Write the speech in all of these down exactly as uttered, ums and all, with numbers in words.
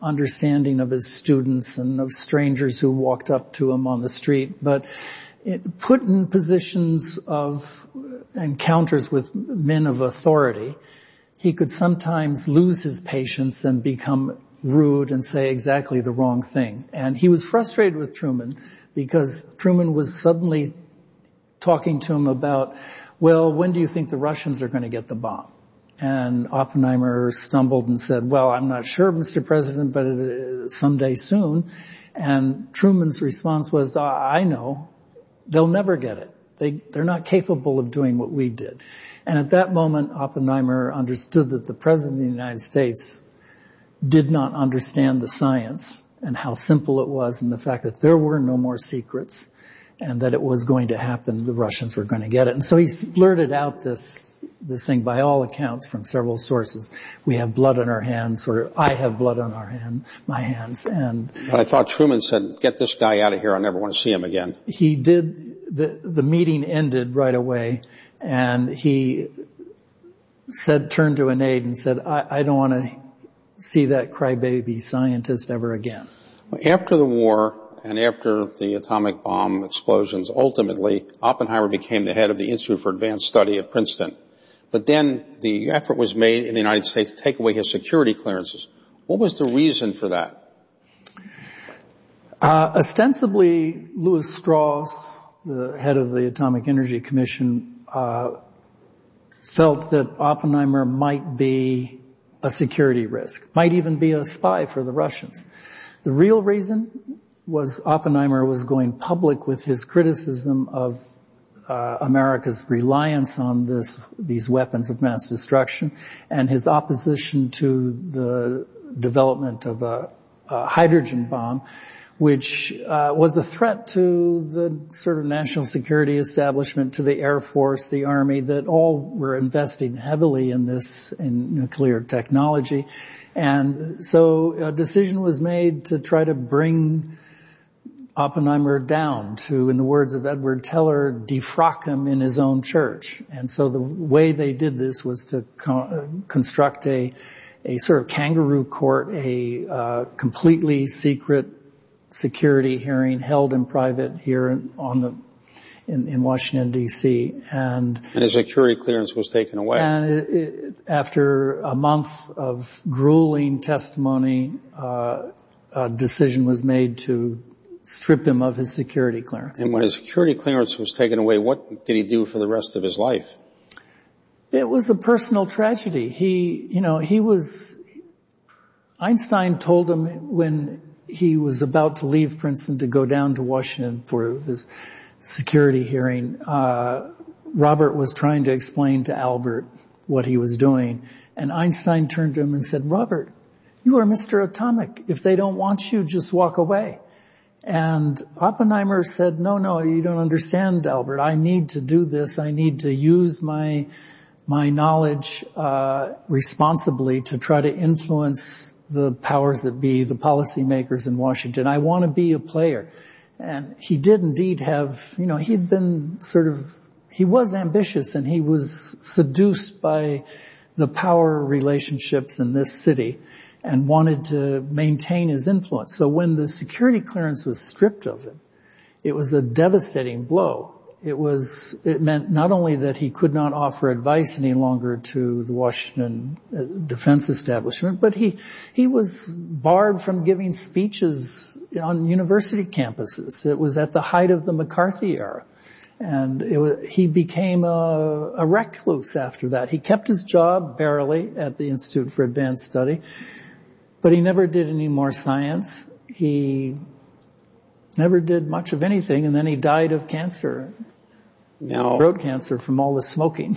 understanding of his students and of strangers who walked up to him on the street, but it put in positions of encounters with men of authority, he could sometimes lose his patience and become rude and say exactly the wrong thing. And he was frustrated with Truman because Truman was suddenly talking to him about, well, when do you think the Russians are going to get the bomb? And Oppenheimer stumbled and said, well, I'm not sure, Mister President, but uh, someday soon. And Truman's response was, I know. They'll never get it. They, they're not capable of doing what we did. And at that moment, Oppenheimer understood that the President of the United States did not understand the science and how simple it was and the fact that there were no more secrets and that it was going to happen. The Russians were going to get it. And so he blurted out this, this thing by all accounts from several sources. We have blood on our hands, or I have blood on our hand, my hands. And but I thought Truman said, get this guy out of here. I never want to see him again. He did. The, the meeting ended right away, and he said, turned to an aide and said, I, I don't want to see that crybaby scientist ever again. After the war and after the atomic bomb explosions, ultimately, Oppenheimer became the head of the Institute for Advanced Study at Princeton. But then the effort was made in the United States to take away his security clearances. What was the reason for that? Uh, ostensibly, Lewis Strauss, the head of the Atomic Energy Commission, uh, felt that Oppenheimer might be a security risk, might even be a spy for the Russians. The real reason was Oppenheimer was going public with his criticism of uh, America's reliance on this, these weapons of mass destruction and his opposition to the development of a, a hydrogen bomb, which uh, was a threat to the sort of national security establishment, to the Air Force, the Army, that all were investing heavily in this, in nuclear technology. And so a decision was made to try to bring Oppenheimer down, to, in the words of Edward Teller, defrock him in his own church. And so the way they did this was to co- construct a, a sort of kangaroo court, a uh, completely secret security hearing held in private here on the in, in Washington D C and and his security clearance was taken away. And it, it, after a month of grueling testimony, uh, a decision was made to strip him of his security clearance. And when his security clearance was taken away, what did he do for the rest of his life? It was a personal tragedy. He, you know, he was. Einstein told him when he was about to leave Princeton to go down to Washington for this security hearing, uh, Robert was trying to explain to Albert what he was doing. And Einstein turned to him and said, Robert, you are Mister Atomic. If they don't want you, just walk away. And Oppenheimer said, no, no, you don't understand, Albert. I need to do this. I need to use my, my knowledge, uh, responsibly to try to influence the powers that be, the policymakers in Washington. I want to be a player. And he did indeed have, you know, he'd been sort of, he was ambitious and he was seduced by the power relationships in this city and wanted to maintain his influence. So when the security clearance was stripped of him, it was a devastating blow. It was, it meant not only that he could not offer advice any longer to the Washington defense establishment, but he, he was barred from giving speeches on university campuses. It was at the height of the McCarthy era. And it was, he became a, a recluse after that. He kept his job barely at the Institute for Advanced Study, but he never did any more science. He never did much of anything, and then he died of cancer. Now, throat cancer from all the smoking.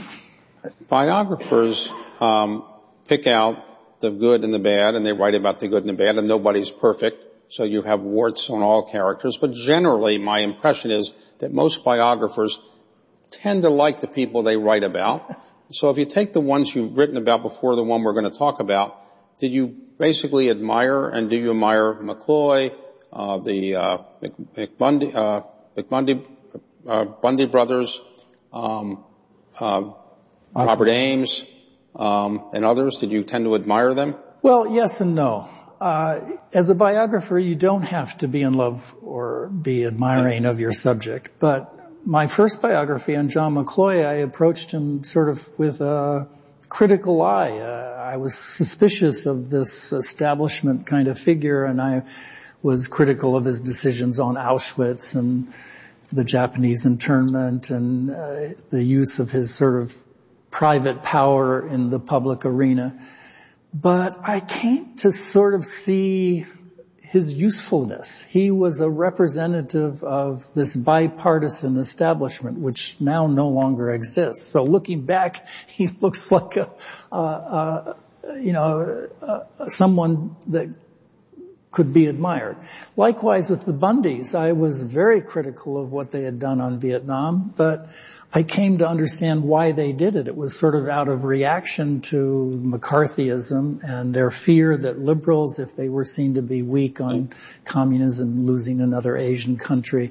Biographers um, pick out the good and the bad, and they write about the good and the bad, and nobody's perfect, so you have warts on all characters. But generally, my impression is that most biographers tend to like the people they write about. So if you take the ones you've written about before the one we're going to talk about, did you basically admire, and do you admire McCloy, uh, the uh, McBundy, uh, McBundy, Uh, Bundy brothers, um, uh, Robert Ames, um, and others? Did you tend to admire them? Well, yes and no. uh, as a biographer, you don't have to be in love or be admiring of your subject. But my first biography on John McCloy, I approached him sort of with a critical eye. Uh, I was suspicious of this establishment kind of figure, and I was critical of his decisions on Auschwitz and the Japanese internment and uh, the use of his sort of private power in the public arena. But I came to sort of see his usefulness. He was a representative of this bipartisan establishment, which now no longer exists. So looking back, he looks like a, uh, uh, you know, uh, someone that could be admired. Likewise with the Bundys, I was very critical of what they had done on Vietnam, but I came to understand why they did it. It was sort of out of reaction to McCarthyism and their fear that liberals, if they were seen to be weak on communism, losing another Asian country,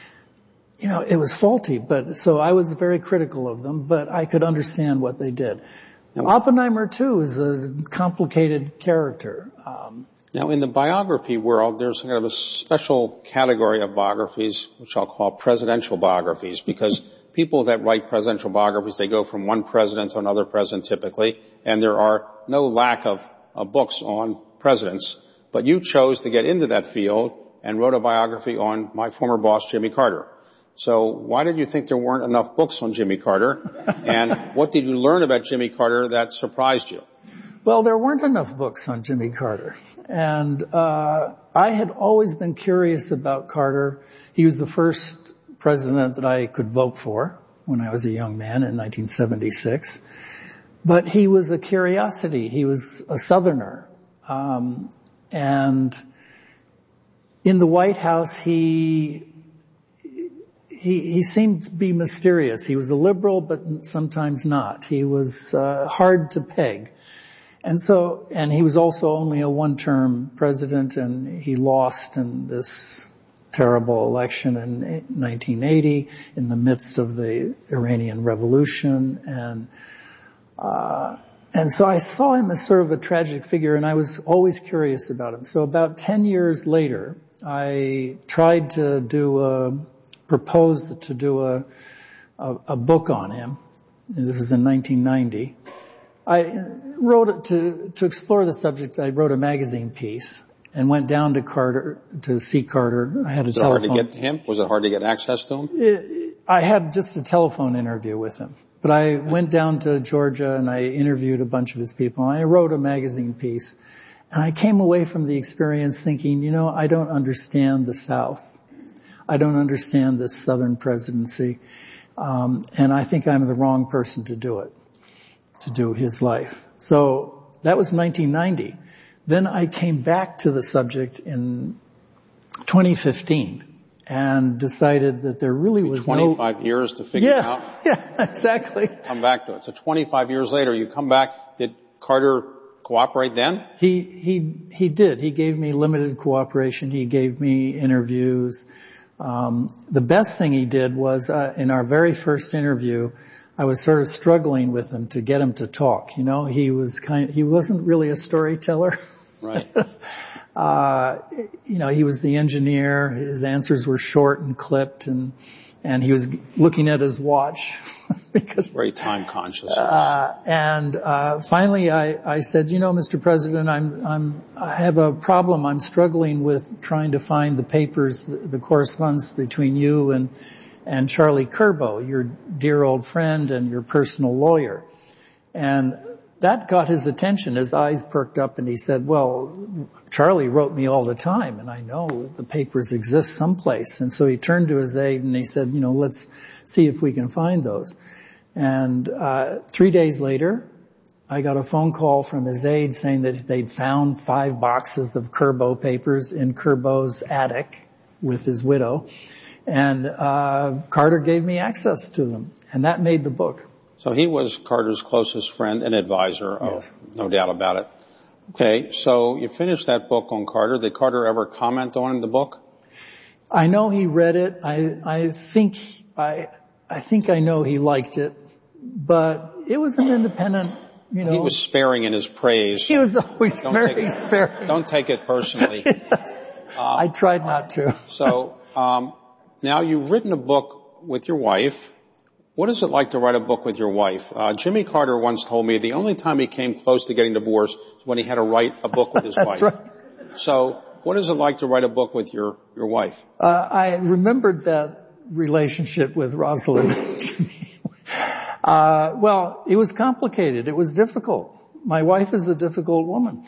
you know, it was faulty. But so I was very critical of them, but I could understand what they did. Now, Oppenheimer too is a complicated character. Um, Now, in the biography world, there's kind of a special category of biographies, which I'll call presidential biographies, because people that write presidential biographies, they go from one president to another president typically, and there are no lack of, of books on presidents. But you chose to get into that field and wrote a biography on my former boss, Jimmy Carter. So why did you think there weren't enough books on Jimmy Carter? And what did you learn about Jimmy Carter that surprised you? Well, there weren't enough books on Jimmy Carter. And uh I had always been curious about Carter. He was the first president that I could vote for when I was a young man in nineteen seventy-six. But he was a curiosity. He was a Southerner. Um and in the White House, he He, he seemed to be mysterious. He was a liberal, but sometimes not. He was uh, hard to peg. And so, and he was also only a one-term president, and he lost in this terrible election in nineteen eighty in the midst of the Iranian Revolution. And, uh, and so I saw him as sort of a tragic figure, and I was always curious about him. So about ten years later, I tried to do a, proposed to do a, a, a book on him. And this is in nineteen ninety. I wrote it to, to explore the subject. I wrote a magazine piece and went down to Carter, to see Carter. I had a Was telephone. it hard to get to him? Was it hard to get access to him? It, I had just a telephone interview with him. But I went down to Georgia and I interviewed a bunch of his people. And I wrote a magazine piece. And I came away from the experience thinking, you know, I don't understand the South. I don't understand this Southern presidency. Um, and I think I'm the wrong person to do it. To do his life. So that was nineteen ninety. Then I came back to the subject in twenty fifteen and decided that there really was twenty-five no... years to figure yeah, it out? Yeah, exactly. Come back to it. So twenty-five years later, you come back. Did Carter cooperate then? He, he, he did. He gave me limited cooperation. He gave me interviews. Um, the best thing he did was, uh, in our very first interview, I was sort of struggling with him to get him to talk. You know, he was kind of, he wasn't really a storyteller. Right. uh, you know, he was the engineer. His answers were short and clipped, and, and he was looking at his watch because very time conscious. Uh, and, uh, finally I, I said, you know, Mister President, I'm, I'm, I have a problem. I'm struggling with trying to find the papers, the, the correspondence between you and, and Charlie Curbo, your dear old friend and your personal lawyer. And that got his attention. His eyes perked up and he said, well, Charlie wrote me all the time and I know the papers exist someplace. And so he turned to his aide and he said, you know, let's see if we can find those. And, uh, three days later, I got a phone call from his aide saying that they'd found five boxes of Curbo papers in Curbo's attic with his widow. And uh Carter gave me access to them, and that made the book. So he was Carter's closest friend and advisor, Yes. oh, no doubt about it. Okay, so you finished that book on Carter. Did Carter ever comment on the book? I know he read it. I I think I I think I know he liked it, but it was an independent you know. He was sparing in his praise. He was always don't very it, sparing. Don't take it personally. Yes. Um, I tried not to. so, um, now you've written a book with your wife. What is it like to write a book with your wife? Uh, Jimmy Carter once told me the only time he came close to getting divorced was when he had to write a book with his That's wife. Right. So, what is it like to write a book with your, your wife? Uh, I remembered that relationship with Rosalind. uh, well, it was complicated. It was difficult. My wife is a difficult woman.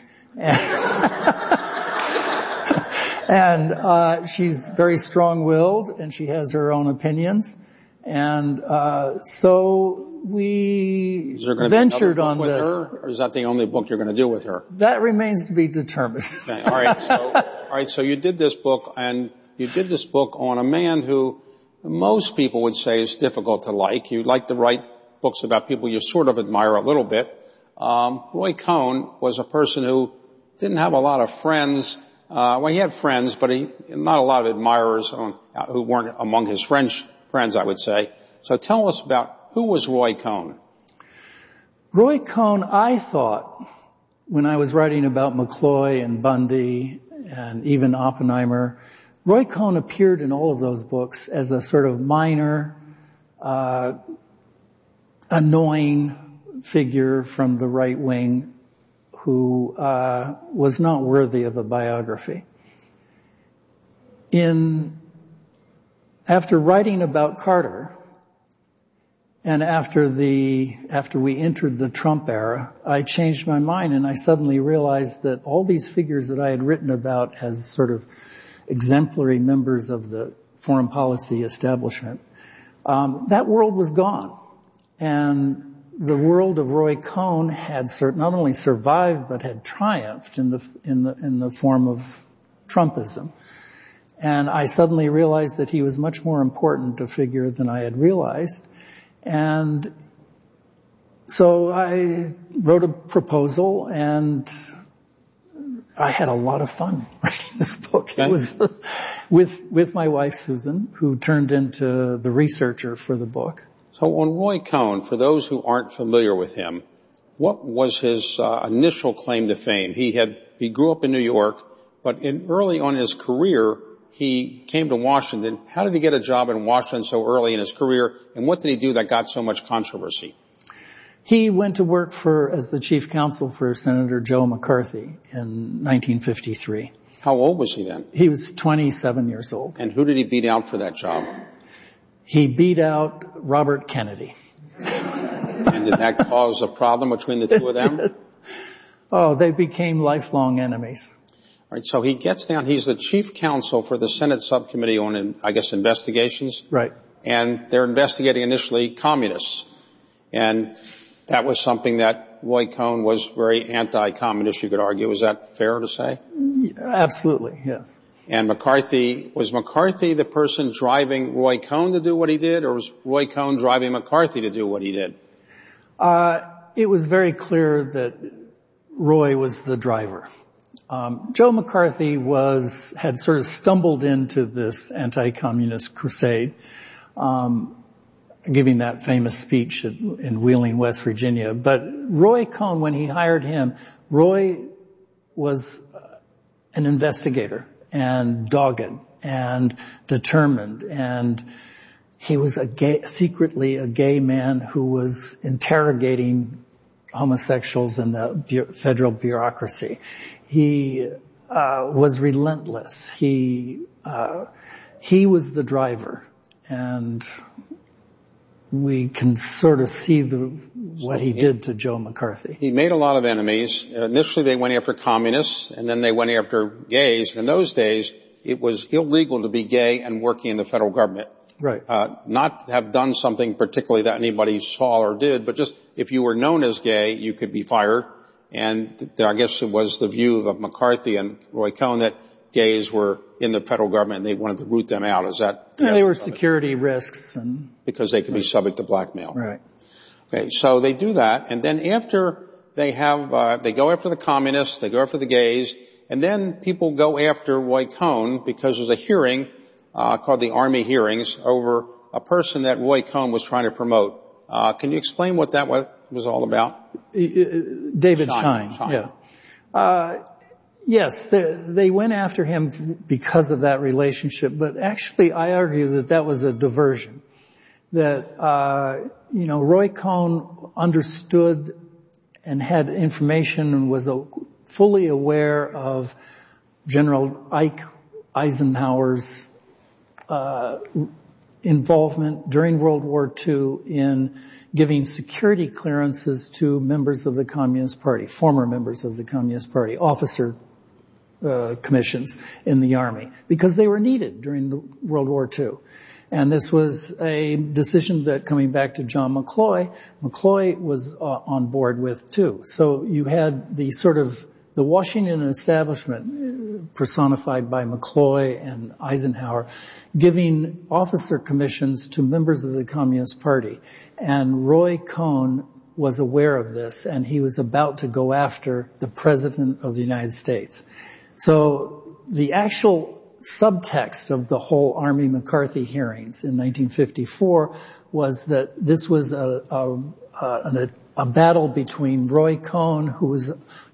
And, uh, she's very strong-willed and she has her own opinions. And, uh, so we is there going ventured to be on with this. Her, or is that the only book you're going to do with her? That remains to be determined. Okay, all right. So, all right. So you did this book, and you did this book on a man who most people would say is difficult to like. You like to write books about people you sort of admire a little bit. Um, Roy Cohn was a person who didn't have a lot of friends. Uh, well, he had friends, but he not a lot of admirers on, uh, who weren't among his friends. Friends, I would say. So tell us about who was Roy Cohn. Roy Cohn, I thought, when I was writing about McCloy and Bundy and even Oppenheimer, Roy Cohn appeared in all of those books as a sort of minor, uh, annoying figure from the right wing who uh, was not worthy of a biography. In After writing about Carter, and after the, after we entered the Trump era, I changed my mind and I suddenly realized that all these figures that I had written about as sort of exemplary members of the foreign policy establishment, um, that world was gone. And the world of Roy Cohn had cert- not only survived, but had triumphed in the, in the, in the form of Trumpism. And I suddenly realized that he was much more important a figure than I had realized. And so I wrote a proposal and I had a lot of fun writing this book. Okay. It was with, with my wife, Susan, who turned into the researcher for the book. So on Roy Cohn, for those who aren't familiar with him, what was his uh, initial claim to fame? He had, he grew up in New York, but in early on in his career, he came to Washington. How did he get a job in Washington so early in his career, and what did he do that got so much controversy? He went to work for, as the chief counsel for Senator Joe McCarthy in nineteen fifty-three. How old was he then? He was twenty-seven years old. And who did he beat out for that job? He beat out Robert Kennedy. And did that cause a problem between the two of them? Oh, they became lifelong enemies. All right, so he gets down, he's the chief counsel for the Senate subcommittee on, I guess, investigations. Right. And they're investigating initially communists. And that was something that Roy Cohn was very anti-communist, you could argue. Is that fair to say? Yeah, absolutely, yes. And McCarthy, was McCarthy the person driving Roy Cohn to do what he did, or was Roy Cohn driving McCarthy to do what he did? Uh, it was very clear that Roy was the driver. Um, Joe McCarthy was, had sort of stumbled into this anti-communist crusade, um, giving that famous speech at, in Wheeling, West Virginia. But Roy Cohn, when he hired him, Roy was an investigator and dogged and determined, and he was a gay, secretly a gay man who was interrogating homosexuals in the bu- federal bureaucracy. He uh, was relentless. He uh, he was the driver, and we can sort of see the what he did to Joe McCarthy. He made a lot of enemies. Initially, they went after communists, and then they went after gays. And in those days, it was illegal to be gay and working in the federal government. Right. Uh, not have done something particularly that anybody saw or did, but just if you were known as gay, you could be fired. And th- I guess it was the view of McCarthy and Roy Cohn that gays were in the federal government and they wanted to root them out. Is that? Yeah, they were security risks and. Because they could be subject to blackmail. Right. Okay, so they do that, and then after they have, uh, they go after the communists, they go after the gays, and then people go after Roy Cohn because there's a hearing, uh, called the Army hearings over a person that Roy Cohn was trying to promote. Uh, can you explain what that, what, was all about? David Schein, Schein. yeah. Uh, yes, they, they went after him because of that relationship, but actually I argue that that was a diversion. That, uh, you know, Roy Cohn understood and had information and was a, fully aware of General Ike Eisenhower's uh, involvement during World War Two in giving security clearances to members of the Communist Party, former members of the Communist Party, officer uh, commissions in the Army, because they were needed during the World War Two. And this was a decision that, coming back to John McCloy, McCloy was uh, on board with too. So you had the sort of the Washington establishment personified by McCloy and Eisenhower giving officer commissions to members of the Communist Party. And Roy Cohn was aware of this, and he was about to go after the President of the United States. So the actual subtext of the whole Army McCarthy hearings in nineteen fifty-four was that this was a, a, a, a battle between Roy Cohn, who was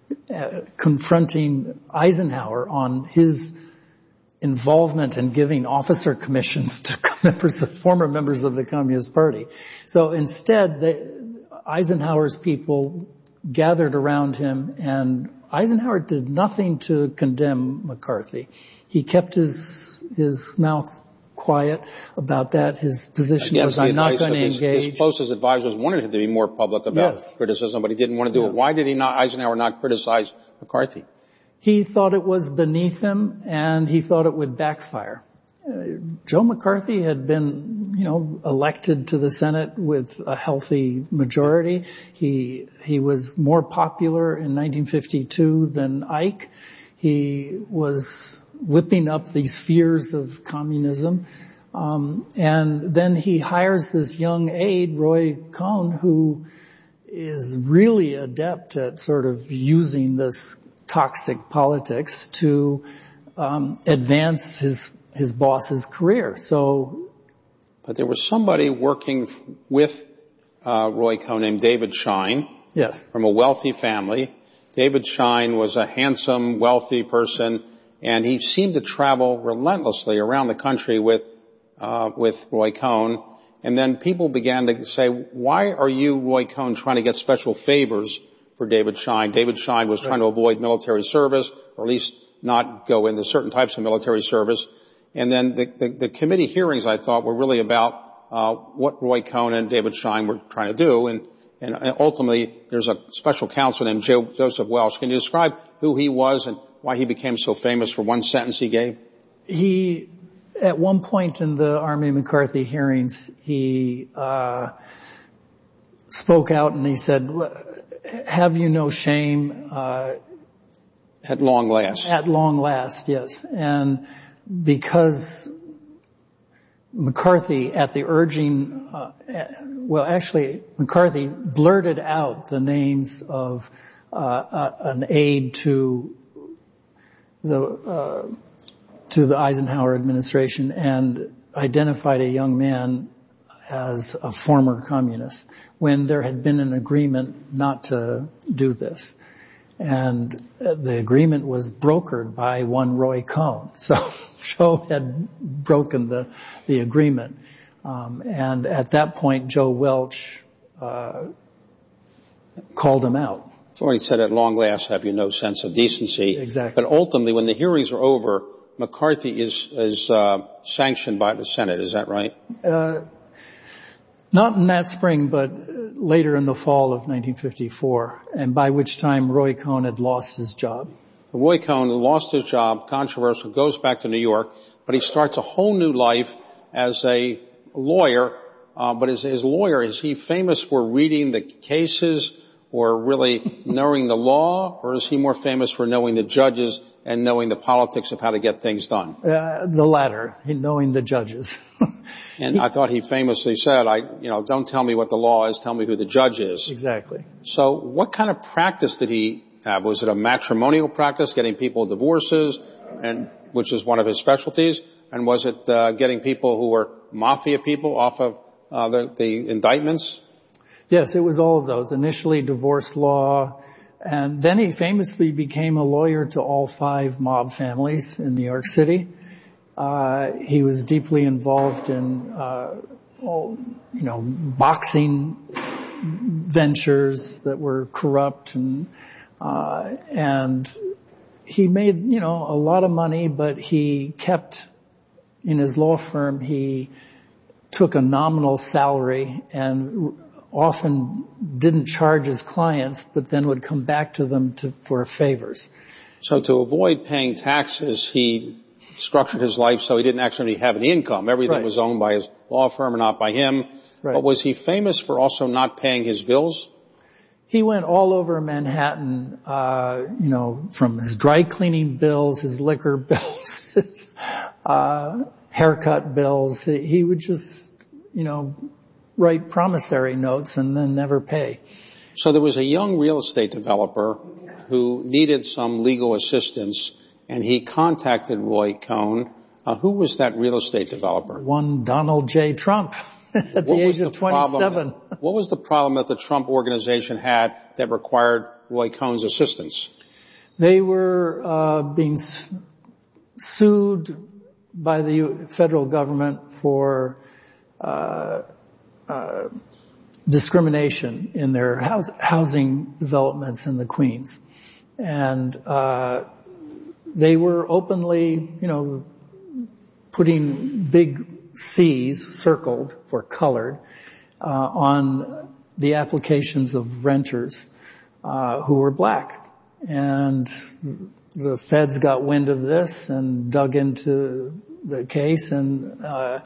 uh, confronting Eisenhower on his involvement in giving officer commissions to members of, former members of the Communist Party. So instead, the, Eisenhower's people gathered around him, and Eisenhower did nothing to condemn McCarthy. He kept his his mouth quiet about that. His position was, I'm not going to engage. His closest advisors wanted him to be more public about yes. criticism, but he didn't want to do yeah. it. Why did he not, Eisenhower not criticize McCarthy? He thought it was beneath him, and he thought it would backfire. Uh, Joe McCarthy had been, you know, elected to the Senate with a healthy majority. He he was more popular in nineteen fifty-two than Ike. He was whipping up these fears of communism. Um, and then he hires this young aide, Roy Cohn, who is really adept at sort of using this toxic politics to um, advance his his boss's career. So, but there was somebody working with uh, Roy Cohn named David Schein. Yes. From a wealthy family. David Schein was a handsome, wealthy person, and he seemed to travel relentlessly around the country with uh with Roy Cohn. And then people began to say, why are you, Roy Cohn, trying to get special favors for David Schein? David Schein was right. trying to avoid military service, or at least not go into certain types of military service. And then the, the, the committee hearings, I thought, were really about uh what Roy Cohn and David Schein were trying to do. And And ultimately, there's a special counsel named Joseph Welch. Can you describe who he was and why he became so famous for one sentence he gave? He, at one point in the Army McCarthy hearings, he uh spoke out and he said, "Have you no shame?" Uh, at long last. At long last, yes. And because McCarthy, at the urging, uh, well, actually, McCarthy blurted out the names of uh, uh, an aide to the uh, to the Eisenhower administration and identified a young man as a former communist when there had been an agreement not to do this. And the agreement was brokered by one Roy Cohn. So Joe had broken the, the agreement. Um, and at that point, Joe Welch, uh, called him out. So he said, at long last, have you no sense of decency? Exactly. But ultimately, when the hearings are over, McCarthy is, is, uh, sanctioned by the Senate. Is that right? Uh, not in that spring, but later in the fall of nineteen fifty-four, and by which time Roy Cohn had lost his job. Roy Cohn lost his job, controversial, goes back to New York, but he starts a whole new life as a lawyer. Uh, but as his lawyer, is he famous for reading the cases or really knowing the law, or is he more famous for knowing the judges and knowing the politics of how to get things done? Uh, the latter, knowing the judges. And he, I thought he famously said, I, you know, don't tell me what the law is, tell me who the judge is. Exactly. So what kind of practice did he have? Was it a matrimonial practice, getting people divorces, and which is one of his specialties? And was it uh, getting people who were mafia people off of uh, the, the indictments? Yes, it was all of those. Initially divorce law, and then he famously became a lawyer to all five mob families in New York City. Uh, he was deeply involved in, uh, all, you know, boxing ventures that were corrupt, and, uh, and he made, you know, a lot of money, but he kept, in his law firm, he took a nominal salary and often didn't charge his clients, but then would come back to them to, for favors. So to avoid paying taxes, he structured his life so he didn't actually have any income. Everything Right. was owned by his law firm and not by him. Right. But was he famous for also not paying his bills? He went all over Manhattan, uh, you know, from his dry cleaning bills, his liquor bills, his, uh, haircut bills. He would just, you know, write promissory notes and then never pay. So there was a young real estate developer who needed some legal assistance, and he contacted Roy Cohn. Uh, who was that real estate developer? One Donald J. Trump at the What was age of the problem- twenty-seven. What was the problem that the Trump organization had that required Roy Cohn's assistance? They were uh, being s- sued by the U- federal government for uh, uh, discrimination in their house, housing developments in the Queens. And uh, they were openly, you know, putting big C's, circled for colored, uh, on the applications of renters uh, who were black. And the feds got wind of this and dug into the case, and uh,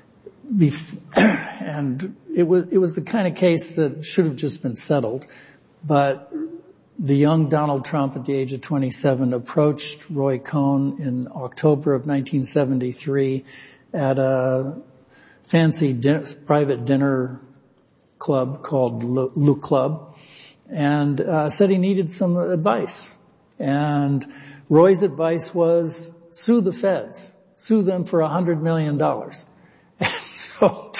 bef- and it was it was the kind of case that should have just been settled. But the young Donald Trump at the age of twenty-seven approached Roy Cohn in October of nineteen seventy-three at a fancy din- private dinner club called Le, Le Club, and uh, said he needed some advice. And Roy's advice was sue the feds, sue them for a hundred million dollars. And so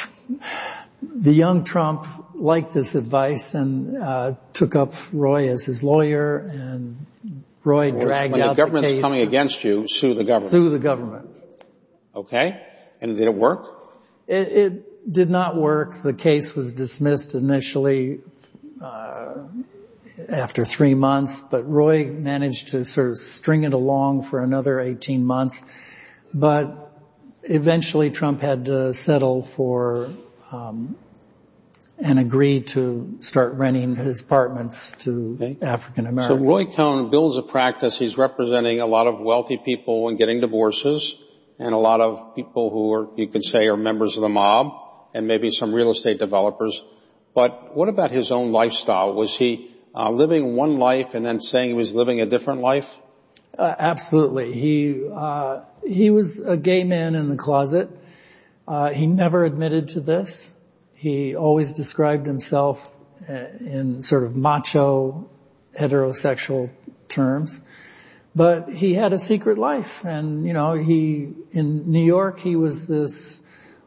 the young Trump liked this advice and uh, took up Roy as his lawyer, and Roy dragged when out the government's the case. coming against you, sue the government. Sue the government. Okay. And did it work? It, it did not work. The case was dismissed initially uh, after three months, but Roy managed to sort of string it along for another eighteen months. But eventually Trump had to settle for um, and agree to start renting his apartments to Okay. African So Americans. Roy Cohn builds a practice. He's representing a lot of wealthy people and getting divorces, and a lot of people who are, you could say, are members of the mob, and maybe some real estate developers. But what about his own lifestyle? Was he uh, living one life and then saying he was living a different life? Uh, absolutely. He uh, he was a gay man in the closet. Uh, he never admitted to this. He always described himself uh, in sort of macho, heterosexual terms. But he had a secret life, and you know, he in New York he was this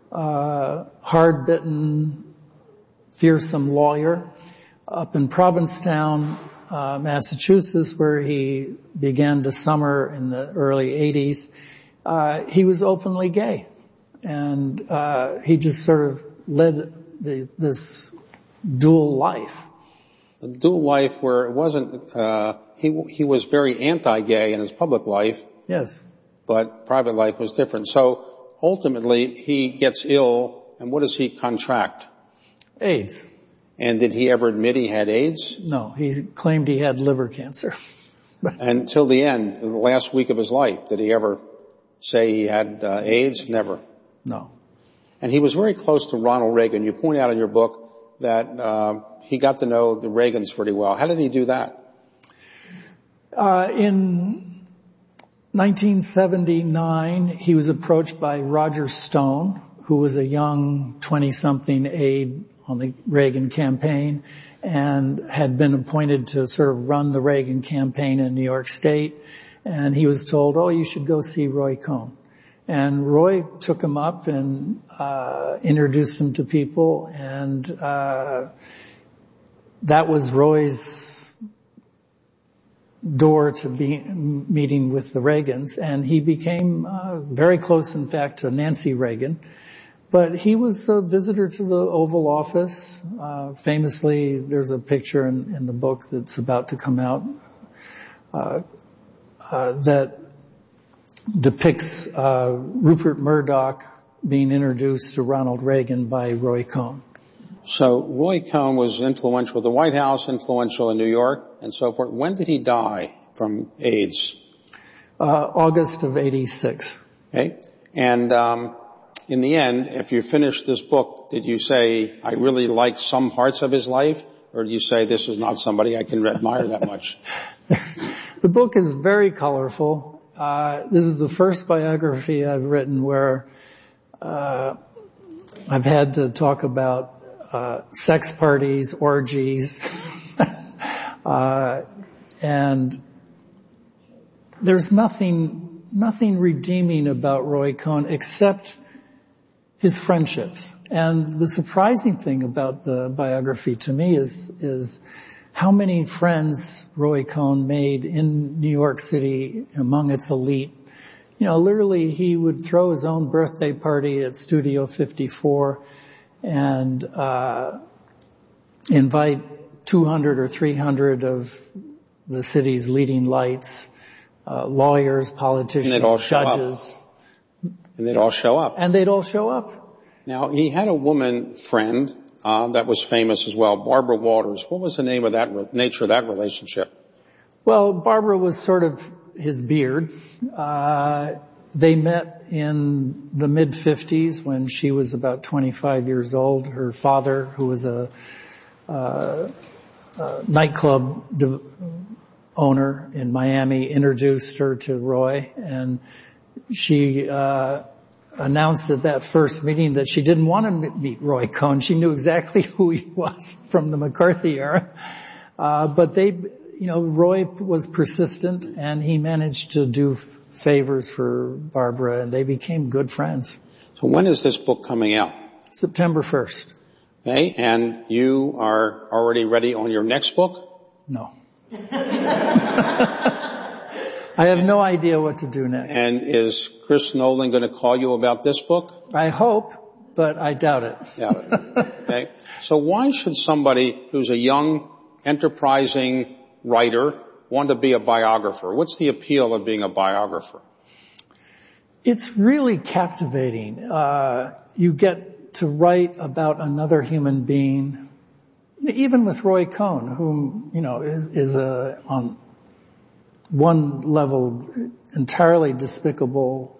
uh, hard-bitten, fearsome lawyer. Up in Provincetown, uh, Massachusetts, where he began to summer in the early eighties, uh, he was openly gay, and uh, he just sort of led the, this dual life. A dual life where it wasn't. Uh, he he was very anti-gay in his public life. Yes. But private life was different. So ultimately, he gets ill, and what does he contract? AIDS. And did he ever admit he had AIDS? No, he claimed he had liver cancer. Until the end, the last week of his life, did he ever say he had uh, AIDS? Never. No. And he was very close to Ronald Reagan. You point out in your book that uh, he got to know the Reagans pretty well. How did he do that? Uh, in nineteen seventy-nine, he was approached by Roger Stone, who was a young twenty-something aide on the Reagan campaign and had been appointed to sort of run the Reagan campaign in New York State. And he was told, oh, you should go see Roy Cohn. And Roy took him up and uh introduced him to people, and uh that was Roy's door to be meeting with the Reagans, and he became uh, very close, in fact, to Nancy Reagan. But he was a visitor to the Oval Office. Uh, famously, there's a picture in, in the book that's about to come out uh, uh, that depicts uh, Rupert Murdoch being introduced to Ronald Reagan by Roy Cohn. So Roy Cohn was influential at the White House, influential in New York, and so forth. When did he die from AIDS? Uh, August of eighty-six. Okay. And um, in the end, if you finished this book, did you say, I really like some parts of his life? Or did you say, this is not somebody I can admire that much? The book is very colorful. Uh, this is the first biography I've written where uh, I've had to talk about Uh, sex parties, orgies, uh, and there's nothing, nothing redeeming about Roy Cohn except his friendships. And the surprising thing about the biography to me is, is how many friends Roy Cohn made in New York City among its elite. You know, literally he would throw his own birthday party at Studio fifty-four and uh invite two hundred or three hundred of the city's leading lights, uh lawyers, politicians, and they'd all show judges. Up. And they'd all show up. And they'd all show up. Now, he had a woman friend uh that was famous as well, Barbara Walters. What was the name of that, nature of that relationship? Well, Barbara was sort of his beard. Uh They met in the mid-fifties when she was about twenty-five years old. Her father, who was a, uh, a nightclub de- owner in Miami, introduced her to Roy, and she uh announced at that first meeting that she didn't want to meet Roy Cohn. She knew exactly who he was from the McCarthy era. Uh but they, you know, Roy was persistent, and he managed to do favors for Barbara, and they became good friends. So when is this book coming out? September first. Okay, and you are already ready on your next book? No. I have no idea what to do next. And is Chris Nolan going to call you about this book? I hope, but I doubt it. Doubt it. Okay. So why should somebody who's a young, enterprising writer want to be a biographer? What's the appeal of being a biographer? It's really captivating. Uh, you get to write about another human being, even with Roy Cohn, whom, you know, is, is a, on one level entirely despicable,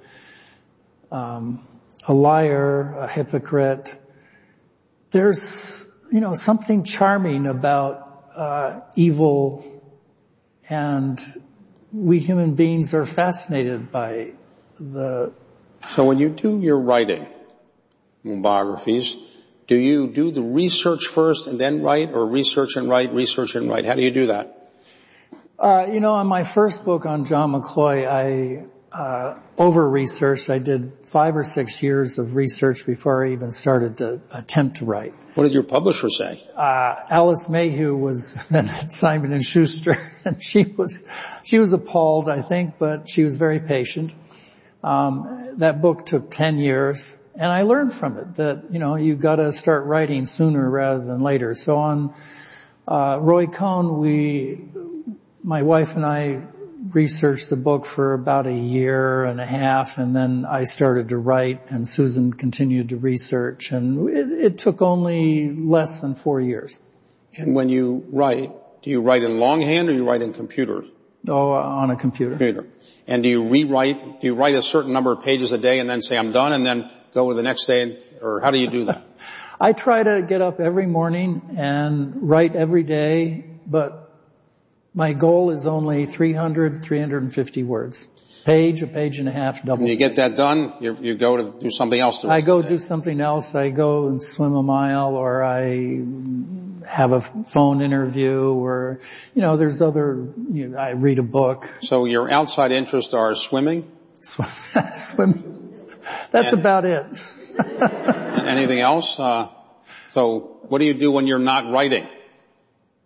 um, a liar, a hypocrite. There's, you know, something charming about, uh, evil. And we human beings are fascinated by the... So when you do your writing, biographies, do you do the research first and then write, or research and write, research and write? How do you do that? Uh, you know, on my first book on John McCloy, I uh over-researched. I did five or six years of research before I even started to attempt to write. What did your publisher say? Uh, Alice Mayhew was then at Simon and Schuster, and she was, she was appalled, I think, but she was very patient. Um, that book took ten years, and I learned from it that, you know, you gotta start writing sooner rather than later. So on, uh, Roy Cohn, we, my wife and I researched the book for about a year and a half, and then I started to write, and Susan continued to research, and it, it took only less than four years. And when you write, do you write in longhand or you write in computer? Oh, on a computer. Computer. And do you rewrite, do you write a certain number of pages a day and then say, I'm done, and then go to the next day, or how do you do that? I try to get up every morning and write every day, but my goal is only three hundred, three hundred fifty words. Page, a page and a half, double. When you get that done, you, you go to do something else. The rest I go of the day. do something else. I go and swim a mile, or I have a phone interview, or, you know, there's other, you know, I read a book. So your outside interests are swimming? Swim. That's and, about it. Anything else? Uh, so what do you do when you're not writing?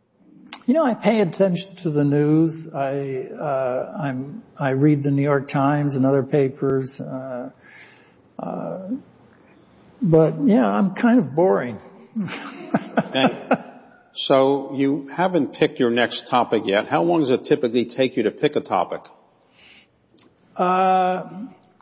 You know, I pay attention to the news. I, uh, I'm, I read the New York Times and other papers. Uh, uh, but yeah, I'm kind of boring. Okay. So you haven't picked your next topic yet. How long does it typically take you to pick a topic? Uh,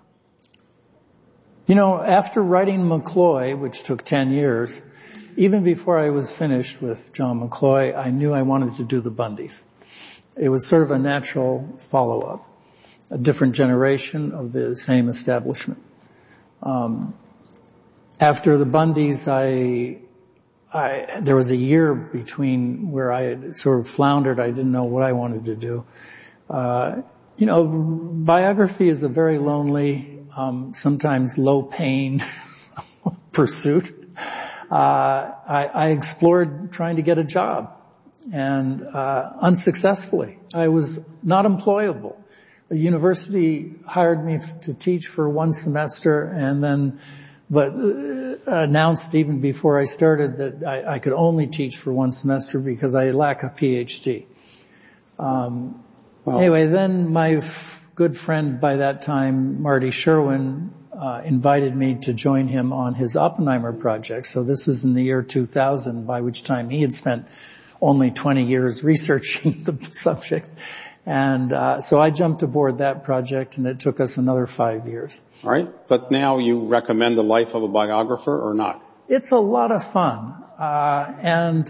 you know, after writing McCloy, which took ten years, even before I was finished with John McCloy, I knew I wanted to do the Bundys. It was sort of a natural follow-up, a different generation of the same establishment. Um, after the Bundys, I, I, there was a year between where I had sort of floundered. I didn't know what I wanted to do. Uh, you know, biography is a very lonely, um, sometimes low-paying pursuit. Uh, I, I explored trying to get a job, and uh, unsuccessfully. I was not employable. The university hired me to teach for one semester, and then, but uh, announced even before I started that I, I could only teach for one semester because I lack a P H D. Um, well, anyway, then my f- good friend by that time, Marty Sherwin, Uh, invited me to join him on his Oppenheimer project. So this was in the year two thousand, by which time he had spent only twenty years researching the subject. And uh, so I jumped aboard that project, and it took us another five years. All right. But now you recommend the life of a biographer or not? It's a lot of fun. Uh, and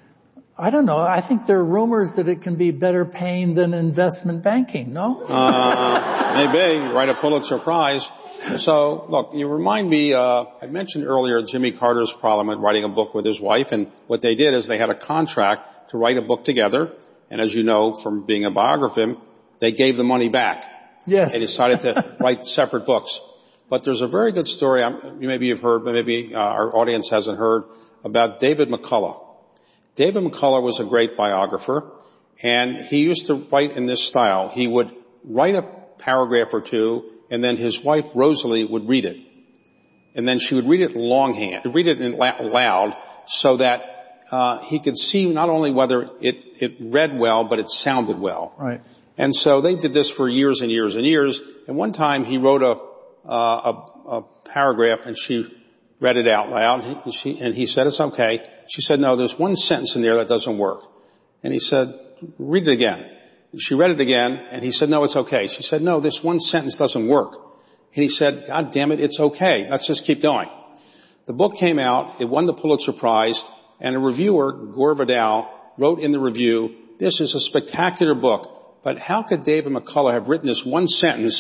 I don't know. I think there are rumors that it can be better paying than investment banking, no? Uh, maybe. Write a Pulitzer Prize. So, look, you remind me, uh, I mentioned earlier Jimmy Carter's problem at writing a book with his wife, and what they did is they had a contract to write a book together, and as you know from being a biographer, they gave the money back. Yes. They decided to write separate books. But there's a very good story, maybe you've heard, but maybe uh, our audience hasn't heard, about David McCullough. David McCullough was a great biographer, and he used to write in this style. He would write a paragraph or two, and then his wife, Rosalie, would read it. And then she would read it longhand, read it in loud, so that uh he could see not only whether it, it read well, but it sounded well. Right. And so they did this for years and years and years. And one time he wrote a, uh, a, a paragraph, and she read it out loud, and, she, and he said, "It's okay." She said, "No, there's one sentence in there that doesn't work." And he said, "Read it again." She read it again, and he said, "No, it's okay." She said, "No, this one sentence doesn't work." And he said, "God damn it, it's okay. Let's just keep going." The book came out. It won the Pulitzer Prize, and a reviewer, Gore Vidal, wrote in the review, "This is a spectacular book, but how could David McCullough have written this one sentence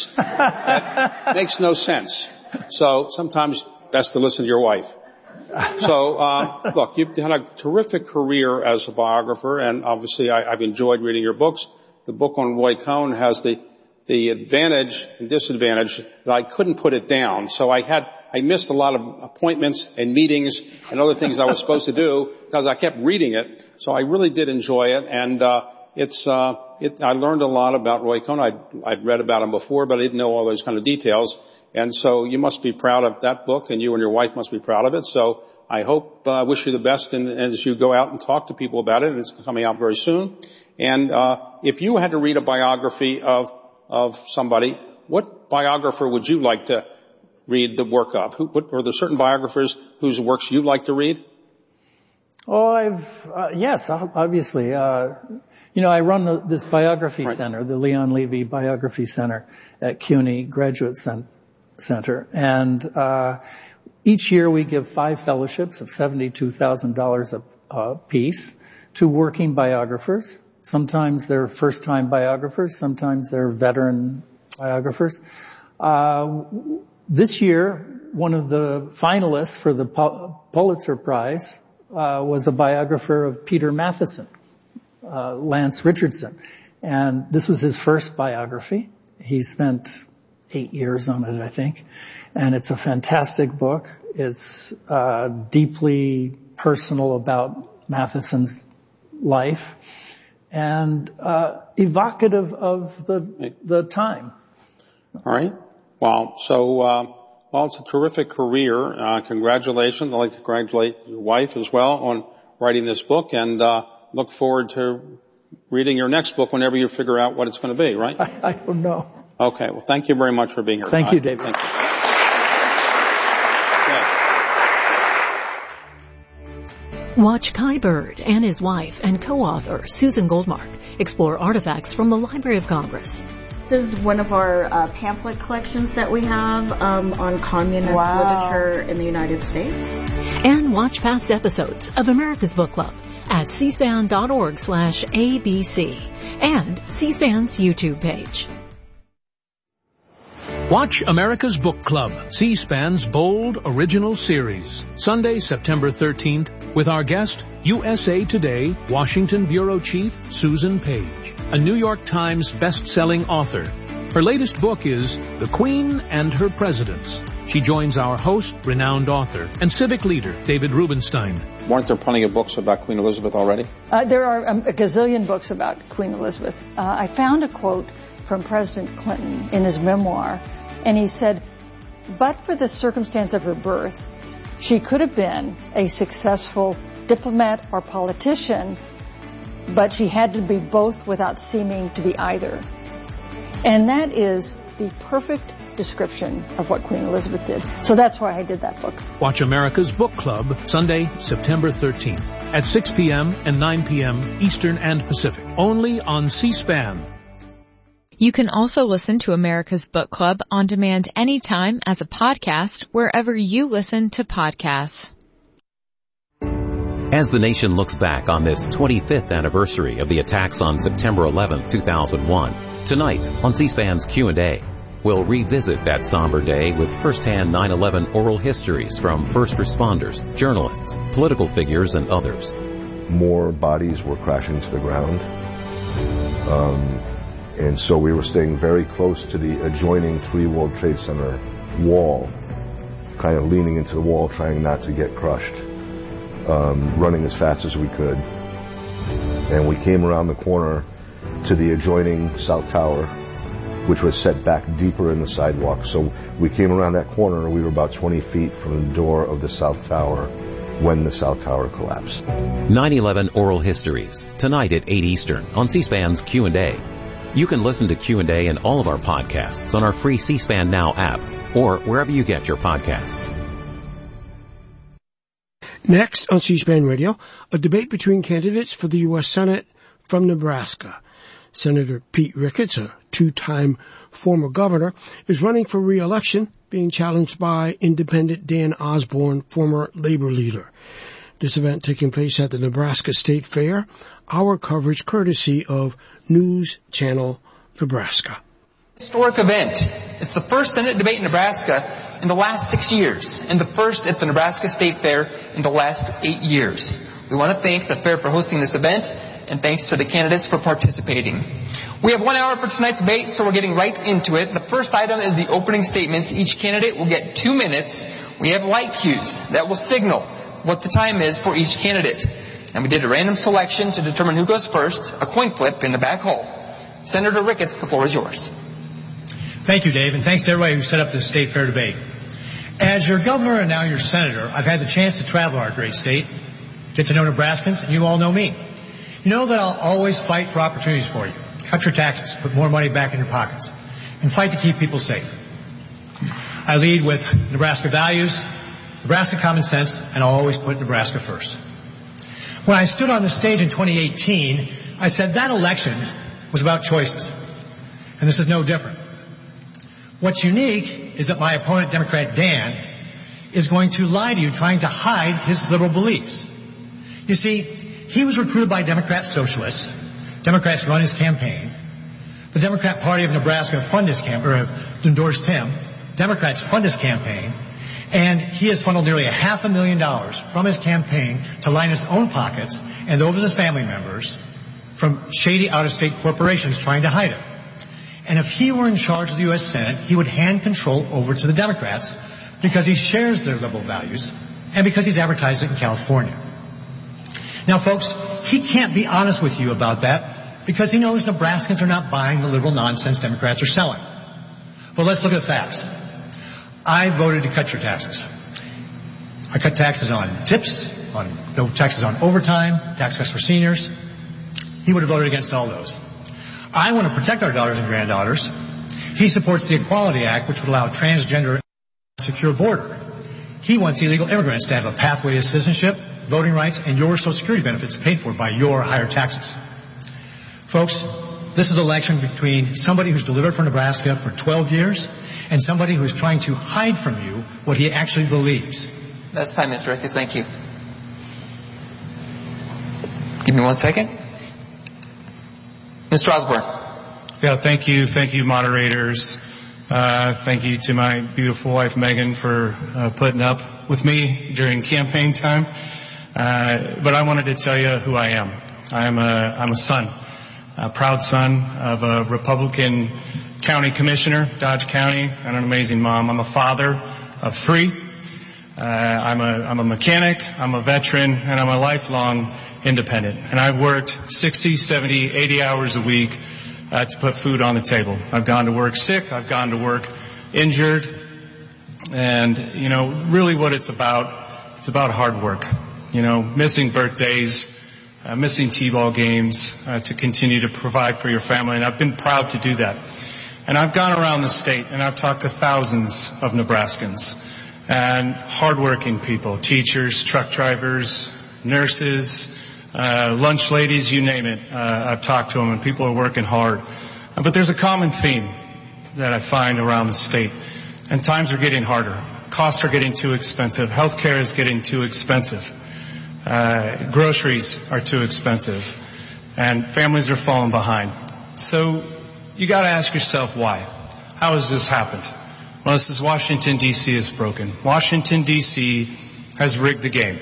that makes no sense?" So sometimes best to listen to your wife. So, uh, look, you've had a terrific career as a biographer, and obviously I, I've enjoyed reading your books. The book on Roy Cohn has the, the advantage and disadvantage that I couldn't put it down. So I had, I missed a lot of appointments and meetings and other things I was supposed to do because I kept reading it. So I really did enjoy it. And, uh, it's, uh, it, I learned a lot about Roy Cohn. I'd, I'd read about him before, but I didn't know all those kind of details. And so you must be proud of that book, and you and your wife must be proud of it. So I hope, I uh, wish you the best in, as you go out and talk to people about it, and it's coming out very soon. And uh if you had to read a biography of of somebody, what biographer would you like to read the work of? Who, what, are there certain biographers whose works you like to read? Oh, I've uh, yes, obviously. Uh You know, I run the, this biography right. center, the Leon Levy Biography Center at CUNY Graduate Cen- Center, and uh each year we give five fellowships of seventy-two thousand dollars a uh, piece to working biographers. Sometimes they're first-time biographers. Sometimes they're veteran biographers. Uh, this year, one of the finalists for the Pulitzer Prize uh, was a biographer of Peter Matheson, uh, Lance Richardson. And this was his first biography. He spent eight years on it, I think. And it's a fantastic book. It's uh, deeply personal about Matheson's life, and uh evocative of the the time. All right. Wow. So, uh, well, it's a terrific career. Uh, congratulations. I'd like to congratulate your wife as well on writing this book. And, uh, look forward to reading your next book whenever you figure out what it's going to be, right? I, I don't know. Okay. Well, thank you very much for being here. Thank you, David. Thank you. Watch Kai Bird and his wife and co-author Susan Goldmark explore artifacts from the Library of Congress. This is one of our uh, pamphlet collections that we have um, on communist Wow. literature in the United States. And watch past episodes of America's Book Club at c span dot org slash A B C and C-SPAN's YouTube page. Watch America's Book Club, C-SPAN's bold original series, Sunday, September thirteenth, with our guest, U S A Today Washington Bureau Chief Susan Page, a New York Times best-selling author. Her latest book is The Queen and Her Presidents. She joins our host, renowned author, and civic leader, David Rubenstein. Weren't there plenty of books about Queen Elizabeth already? Uh, there are um, a gazillion books about Queen Elizabeth. Uh, I found a quote from President Clinton in his memoir, and he said, but for the circumstance of her birth, she could have been a successful diplomat or politician, but she had to be both without seeming to be either. And that is the perfect description of what Queen Elizabeth did. So that's why I did that book. Watch America's Book Club, Sunday, September thirteenth, at six p.m. and nine p.m. Eastern and Pacific, only on C-SPAN. You can also listen to America's Book Club on demand anytime as a podcast wherever you listen to podcasts. As the nation looks back on this twenty-fifth anniversary of the attacks on September eleventh, two thousand one, tonight on C-SPAN's Q and A, we'll revisit that somber day with first-hand nine eleven oral histories from first responders, journalists, political figures, and others. More bodies were crashing to the ground. Um, and so we were staying very close to the adjoining three World Trade Center wall, kind of leaning into the wall, trying not to get crushed, um, running as fast as we could. And we came around the corner to the adjoining South Tower, which was set back deeper in the sidewalk. So we came around that corner, we were about twenty feet from the door of the South Tower when the South Tower collapsed. nine eleven Oral Histories, tonight at eight Eastern on C-SPAN's Q and A. You can listen to Q and A and all of our podcasts on our free C-SPAN Now app or wherever you get your podcasts. Next on C-SPAN Radio, a debate between candidates for the U S Senate from Nebraska. Senator Pete Ricketts, a two-time former governor, is running for re-election, being challenged by independent Dan Osborne, former labor leader. This event taking place at the Nebraska State Fair. Our coverage courtesy of News Channel Nebraska. Historic event. It's the first Senate debate in Nebraska in the last six years, and the first at the Nebraska State Fair in the last eight years. We want to thank the fair for hosting this event, and thanks to the candidates for participating. We have one hour for tonight's debate, so we're getting right into it. The first item is the opening statements. Each candidate will get two minutes. We have light cues that will signal what the time is for each candidate. And we did a random selection to determine who goes first, a coin flip in the back hole. Senator Ricketts, the floor is yours. Thank you, Dave, and thanks to everybody who set up this state fair debate. As your governor and now your senator, I've had the chance to travel our great state, get to know Nebraskans, and you all know me. You know that I'll always fight for opportunities for you. Cut your taxes, put more money back in your pockets, and fight to keep people safe. I lead with Nebraska values, Nebraska common sense, and I'll always put Nebraska first. When I stood on the stage in twenty eighteen, I said that election was about choices. And this is no different. What's unique is that my opponent, Democrat Dan, is going to lie to you, trying to hide his liberal beliefs. You see, he was recruited by Democrat socialists. Democrats run his campaign. The Democrat Party of Nebraska fund his campaign, or endorsed him. Democrats fund his campaign. And he has funneled nearly a half a million dollars from his campaign to line his own pockets and those of his family members from shady out-of-state corporations trying to hide it. And if he were in charge of the U S Senate, he would hand control over to the Democrats because he shares their liberal values and because he's advertised it in California. Now, folks, he can't be honest with you about that because he knows Nebraskans are not buying the liberal nonsense Democrats are selling. But let's look at the facts. I voted to cut your taxes. I cut taxes on tips, on no taxes on overtime, tax cuts for seniors. He would have voted against all those. I want to protect our daughters and granddaughters. He supports the Equality Act, which would allow transgender a secure border. He wants illegal immigrants to have a pathway to citizenship, voting rights, and your Social Security benefits paid for by your higher taxes. Folks, this is an election between somebody who's delivered for Nebraska for twelve years and somebody who's trying to hide from you what he actually believes. That's time, Mister Ricketts. Thank you. Give me one second. Mister Osborne. Yeah, thank you. Thank you, moderators. Uh, thank you to my beautiful wife, Megan, for uh, putting up with me during campaign time. Uh, but I wanted to tell you who I am. I'm a, I'm a son, a proud son of a Republican county commissioner, Dodge County, and an amazing mom. I'm a father of three. Uh, I'm a, I'm a mechanic, I'm a veteran, and I'm a lifelong independent. And I've worked sixty, seventy, eighty hours a week uh, to put food on the table. I've gone to work sick, I've gone to work injured, and, you know, really what it's about, it's about hard work. You know, missing birthdays, uh, missing T-ball games uh, to continue to provide for your family, and I've been proud to do that. And I've gone around the state, and I've talked to thousands of Nebraskans. And hardworking people, teachers, truck drivers, nurses, uh, lunch ladies, you name it. Uh, I've talked to them, and people are working hard. Uh, but there's a common theme that I find around the state. And times are getting harder. Costs are getting too expensive. Healthcare is getting too expensive. Uh, groceries are too expensive. And families are falling behind. So you got to ask yourself why. How has this happened? Well, this is Washington, D C is broken. Washington, D C has rigged the game.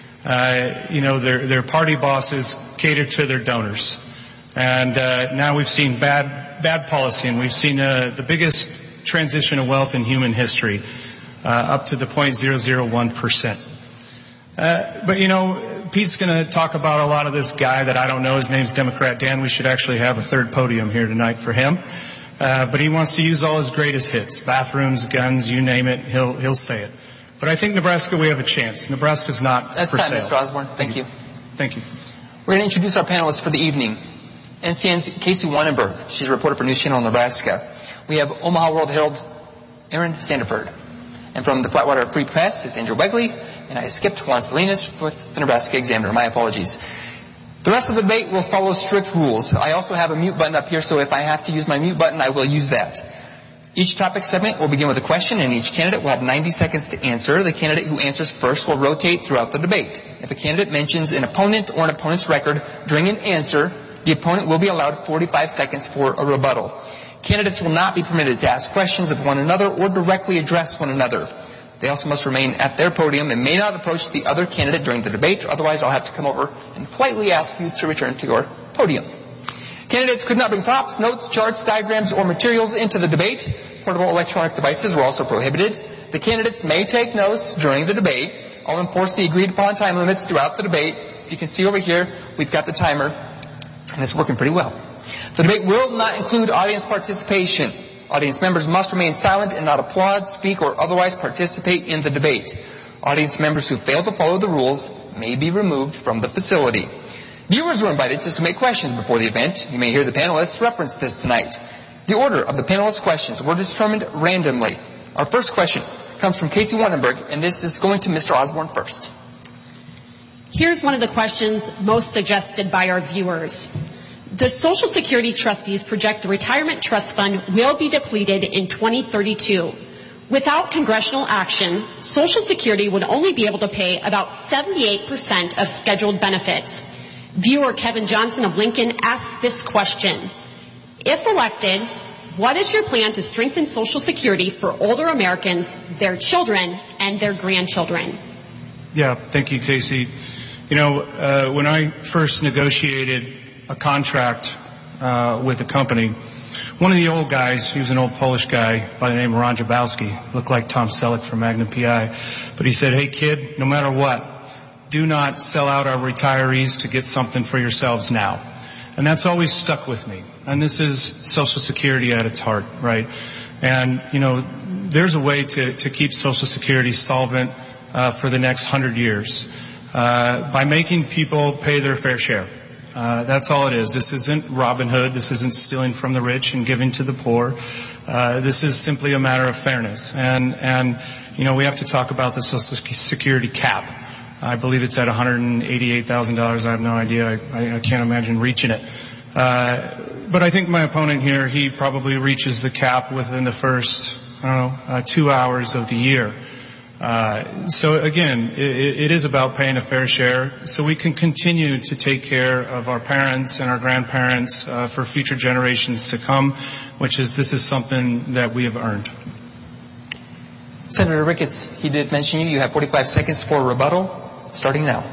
Uh, you know, their, their party bosses cater to their donors. And uh, now we've seen bad, bad policy, and we've seen uh, the biggest transition of wealth in human history, uh, up to the zero point zero zero one percent. Uh, but, you know, Pete's going to talk about a lot of this guy that I don't know. His name's Democrat Dan. We should actually have a third podium here tonight for him. Uh, but he wants to use all his greatest hits, bathrooms, guns, you name it, he'll, he'll say it. But I think Nebraska, we have a chance. Nebraska's not That's for time, sale. Mister Osborne. Thank you. Thank you. We're going to introduce our panelists for the evening. N C N's Casey Wannenberg. She's a reporter for News Channel Nebraska. We have Omaha World Herald, Aaron Sandiford. And from the Flatwater Free Press, it's Andrew Begley. And I skipped Juan Salinas with the Nebraska Examiner. My apologies. The rest of the debate will follow strict rules. I also have a mute button up here, so if I have to use my mute button, I will use that. Each topic segment will begin with a question, and each candidate will have ninety seconds to answer. The candidate who answers first will rotate throughout the debate. If a candidate mentions an opponent or an opponent's record during an answer, the opponent will be allowed forty-five seconds for a rebuttal. Candidates will not be permitted to ask questions of one another or directly address one another. They also must remain at their podium and may not approach the other candidate during the debate, otherwise I'll have to come over and politely ask you to return to your podium. Candidates could not bring props, notes, charts, diagrams, or materials into the debate. Portable electronic devices were also prohibited. The candidates may take notes during the debate. I'll enforce the agreed upon time limits throughout the debate. If you can see over here, we've got the timer, and it's working pretty well. The debate will not include audience participation. Audience members must remain silent and not applaud, speak, or otherwise participate in the debate. Audience members who fail to follow the rules may be removed from the facility. Viewers are invited to submit questions before the event. You may hear the panelists reference this tonight. The order of the panelists' questions were determined randomly. Our first question comes from Casey Wannenberg, and this is going to Mister Osborne first. Here's one of the questions most suggested by our viewers. The Social Security trustees project the retirement trust fund will be depleted in twenty thirty-two. Without congressional action, Social Security would only be able to pay about seventy-eight percent of scheduled benefits. Viewer Kevin Johnson of Lincoln asked this question. If elected, what is your plan to strengthen Social Security for older Americans, their children, and their grandchildren? Yeah, thank you, Casey. You know, uh, when I first negotiated a contract uh, with a company, one of the old guys, he was an old Polish guy by the name of Ron Jabowski, looked like Tom Selleck from Magnum P I, but he said, hey kid, no matter what, do not sell out our retirees to get something for yourselves now. And that's always stuck with me. And this is Social Security at its heart, right? And, you know, there's a way to, to keep Social Security solvent uh, for the next hundred years. uh, by making people pay their fair share. Uh, that's all it is. This isn't Robin Hood. This isn't stealing from the rich and giving to the poor. Uh, this is simply a matter of fairness. And, and, you know, we have to talk about the Social Security cap. I believe it's at one hundred eighty-eight thousand dollars. I have no idea. I, I, I can't imagine reaching it. Uh, but I think my opponent here, he probably reaches the cap within the first, I don't know, uh, two hours of the year. Uh, so again, it, it is about paying a fair share so we can continue to take care of our parents and our grandparents uh, for future generations to come, which is, this is something that we have earned. Senator Ricketts, he did mention you. You have forty-five seconds for rebuttal, starting now.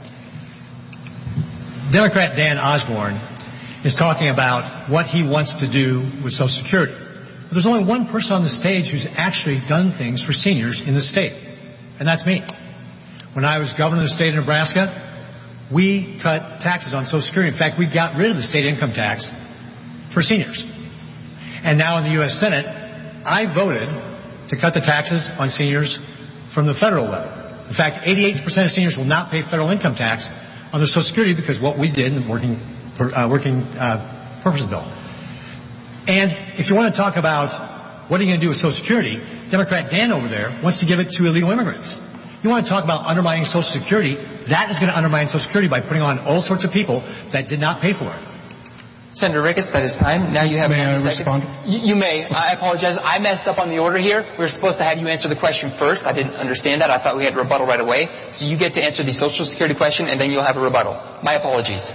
Democrat Dan Osborne is talking about what he wants to do with Social Security. But there's only one person on the stage who's actually done things for seniors in the state, and that's me. When I was governor of the state of Nebraska, we cut taxes on Social Security. In fact, we got rid of the state income tax for seniors. And now in the U S Senate, I voted to cut the taxes on seniors from the federal level. In fact, eighty-eight percent of seniors will not pay federal income tax on their Social Security because what we did in the working, uh, working uh, purposes bill. And if you want to talk about what are you going to do with Social Security, Democrat Dan over there wants to give it to illegal immigrants. You want to talk about undermining Social Security, that is going to undermine Social Security by putting on all sorts of people that did not pay for it. Senator Ricketts, that is time. Now you have May I seconds. respond? You, you may. I apologize. I messed up on the order here. We were supposed to have you answer the question first. I didn't understand that. I thought we had rebuttal right away. So you get to answer the Social Security question, and then you'll have a rebuttal. My apologies.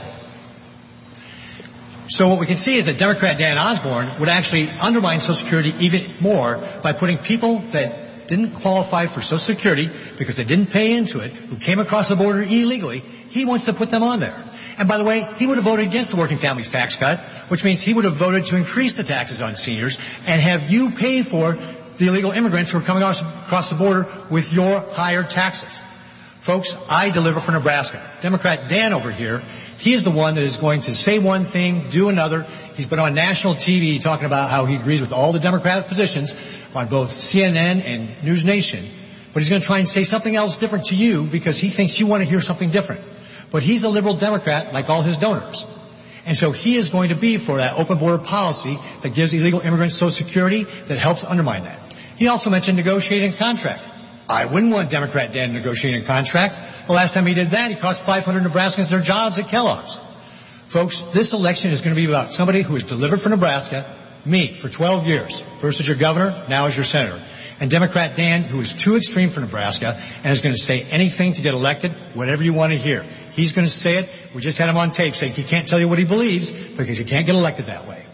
So what we can see is that Democrat Dan Osborne would actually undermine Social Security even more by putting people that didn't qualify for Social Security because they didn't pay into it, who came across the border illegally, he wants to put them on there. And by the way, he would have voted against the Working Families Tax Cut, which means he would have voted to increase the taxes on seniors and have you pay for the illegal immigrants who are coming across the border with your higher taxes. Folks, I deliver for Nebraska. Democrat Dan over here, he is the one that is going to say one thing, do another. He's been on national T V talking about how he agrees with all the Democratic positions on both C N N and News Nation. But he's going to try and say something else different to you because he thinks you want to hear something different. But he's a liberal Democrat like all his donors. And so he is going to be for that open border policy that gives illegal immigrants Social Security that helps undermine that. He also mentioned negotiating a contract. I wouldn't want Democrat Dan negotiating a contract. The last time he did that, he cost five hundred Nebraskans their jobs at Kellogg's. Folks, this election is going to be about somebody who has delivered for Nebraska, me, for twelve years, first as your governor, now as your senator. And Democrat Dan, who is too extreme for Nebraska and is going to say anything to get elected, whatever you want to hear. He's going to say it. We just had him on tape saying he can't tell you what he believes because he can't get elected that way.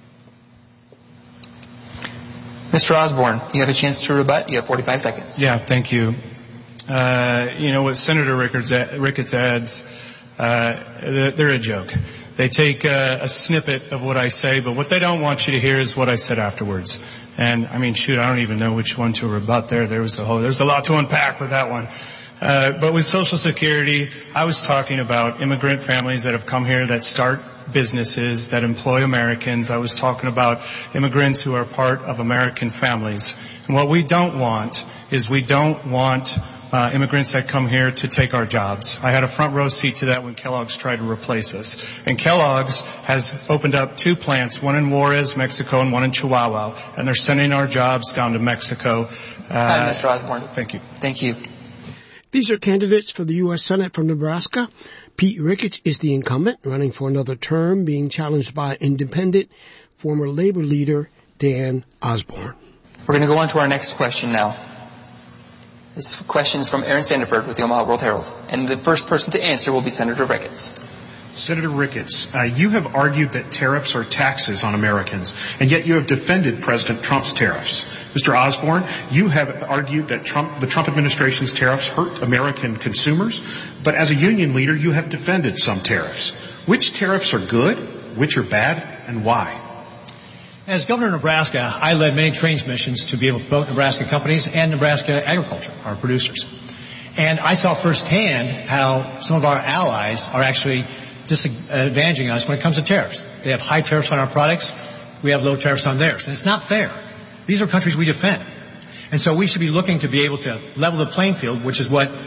Mister Osborne, you have a chance to rebut. You have forty-five seconds. Yeah, thank you. Uh, you know, what Senator Ricketts, Ricketts adds, uh, they're, they're a joke. They take uh, a snippet of what I say, but what they don't want you to hear is what I said afterwards. And, I mean, shoot, I don't even know which one to rebut there. There was a whole, there's a lot to unpack with that one. Uh, but with Social Security, I was talking about immigrant families that have come here that start businesses, that employ Americans. I was talking about immigrants who are part of American families. And what we don't want is we don't want uh, immigrants that come here to take our jobs. I had a front row seat to that when Kellogg's tried to replace us. And Kellogg's has opened up two plants, one in Juarez, Mexico, and one in Chihuahua. And they're sending our jobs down to Mexico. Uh, Hi, Mister Osborne. Thank you. Thank you. These are candidates for the U S Senate from Nebraska. Pete Ricketts is the incumbent, running for another term, being challenged by independent former labor leader Dan Osborne. We're going to go on to our next question now. This question is from Aaron Sandiford with the Omaha World Herald. And the first person to answer will be Senator Ricketts. Senator Ricketts, uh, you have argued that tariffs are taxes on Americans, and yet you have defended President Trump's tariffs. Mister Osborne, you have argued that Trump, the Trump administration's tariffs hurt American consumers, but as a union leader, you have defended some tariffs. Which tariffs are good, which are bad, and why? As governor of Nebraska, I led many trade missions to be able to promote Nebraska companies and Nebraska agriculture, our producers. And I saw firsthand how some of our allies are actually disadvantaging us when it comes to tariffs. They have high tariffs on our products. We have low tariffs on theirs. And it's not fair. These are countries we defend. And so we should be looking to be able to level the playing field, which is what